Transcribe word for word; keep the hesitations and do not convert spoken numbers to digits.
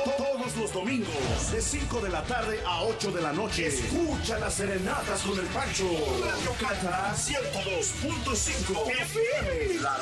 Todos los domingos, de cinco de la tarde a ocho de la noche. Escucha las serenatas con el Pancho. Radio Cata ciento dos punto cinco F M. La